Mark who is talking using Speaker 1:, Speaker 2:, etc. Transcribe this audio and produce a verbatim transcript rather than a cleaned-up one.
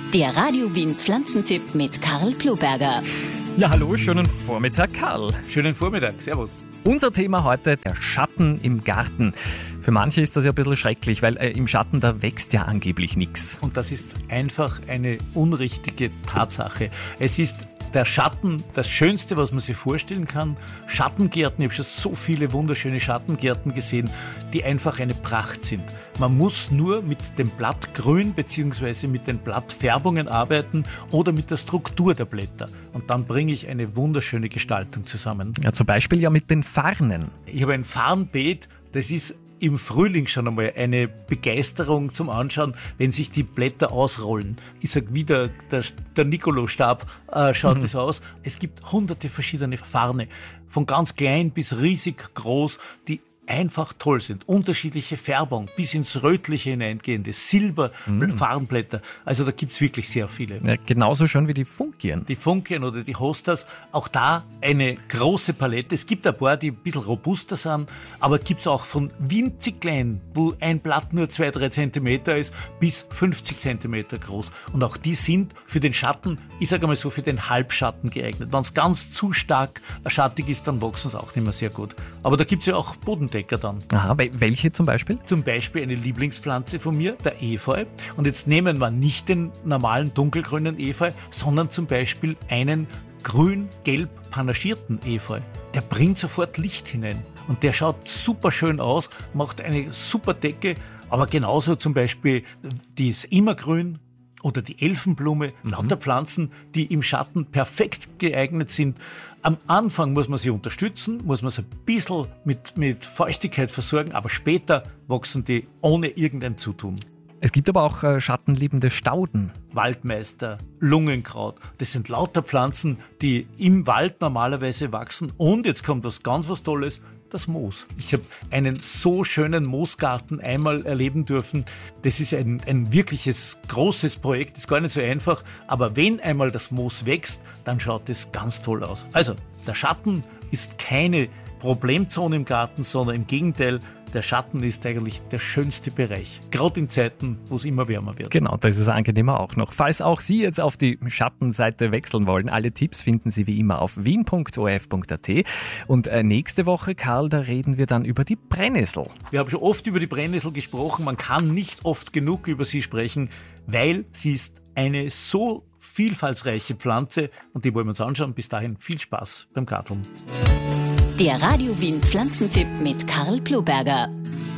Speaker 1: Der Radio Wien Pflanzentipp mit Karl Ploberger.
Speaker 2: Ja, hallo, schönen Vormittag, Karl.
Speaker 3: Schönen Vormittag, servus.
Speaker 2: Unser Thema heute, der Schatten im Garten. Für manche ist das ja ein bisschen schrecklich, weil äh, im Schatten, da wächst ja angeblich nichts.
Speaker 3: Und das ist einfach eine unrichtige Tatsache. Es ist der Schatten das Schönste, was man sich vorstellen kann. Schattengärten, ich habe schon so viele wunderschöne Schattengärten gesehen, die einfach eine Pracht sind. Man muss nur mit dem Blattgrün bzw. mit den Blattfärbungen arbeiten oder mit der Struktur der Blätter. Und dann bringe ich eine wunderschöne Gestaltung zusammen.
Speaker 2: Ja, zum Beispiel ja mit den Farnen.
Speaker 3: Ich habe ein Farnbeet, das ist im Frühling schon einmal eine Begeisterung zum Anschauen, wenn sich die Blätter ausrollen. Ich sage wieder, der, der Nikolostab äh, schaut mhm. das aus. Es gibt hunderte verschiedene Farne, von ganz klein bis riesig groß, die einfach toll sind. Unterschiedliche Färbung, bis ins Rötliche hineingehende, Silber-Farnblätter. Mhm. Also da gibt es wirklich sehr viele.
Speaker 2: Ja, genauso schön wie die Funkien.
Speaker 3: Die Funkien oder die Hostas, auch da eine große Palette. Es gibt ein paar, die ein bisschen robuster sind, aber gibt es auch von winzig klein, wo ein Blatt nur zwei, drei Zentimeter ist, bis fünfzig Zentimeter groß. Und auch die sind für den Schatten, ich sage mal so, für den Halbschatten geeignet. Wenn es ganz zu stark schattig ist, dann wachsen sie auch nicht mehr sehr gut. Aber da gibt es ja auch Bodendecken. Dann.
Speaker 2: Aha, welche zum Beispiel?
Speaker 3: Zum Beispiel eine Lieblingspflanze von mir, der Efeu. Und jetzt nehmen wir nicht den normalen dunkelgrünen Efeu, sondern zum Beispiel einen grün-gelb panaschierten Efeu. Der bringt sofort Licht hinein und der schaut super schön aus, macht eine super Decke, aber genauso zum Beispiel die ist immergrün oder die Elfenblume, mhm. lauter Pflanzen, die im Schatten perfekt geeignet sind. Am Anfang muss man sie unterstützen, muss man sie ein bisschen mit, mit Feuchtigkeit versorgen, aber später wachsen die ohne irgendein Zutun.
Speaker 2: Es gibt aber auch äh, schattenliebende Stauden.
Speaker 3: Waldmeister, Lungenkraut, das sind lauter Pflanzen, die im Wald normalerweise wachsen. Und jetzt kommt was ganz was Tolles, das Moos. Ich habe einen so schönen Moosgarten einmal erleben dürfen. Das ist ein, ein wirkliches großes Projekt, ist gar nicht so einfach. Aber wenn einmal das Moos wächst, dann schaut es ganz toll aus. Also, der Schatten ist keine Problemzone im Garten, sondern im Gegenteil, der Schatten ist eigentlich der schönste Bereich. Gerade in Zeiten, wo es immer wärmer wird.
Speaker 2: Genau, da ist es angenehmer auch noch. Falls auch Sie jetzt auf die Schattenseite wechseln wollen, alle Tipps finden Sie wie immer auf wien punkt o r f punkt a t. Und äh, nächste Woche, Karl, da reden wir dann über die Brennnessel.
Speaker 3: Wir haben schon oft über die Brennnessel gesprochen. Man kann nicht oft genug über sie sprechen, weil sie ist eine so vielfaltsreiche Pflanze und die wollen wir uns anschauen. Bis dahin viel Spaß beim Garteln.
Speaker 1: Der Radio Wien Pflanzentipp mit Karl Ploberger.